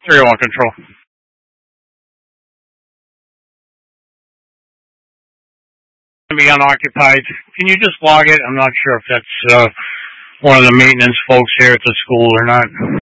301 control. Going to be unoccupied. Can you just log it? I'm not sure if that's one of the maintenance folks here at the school or not.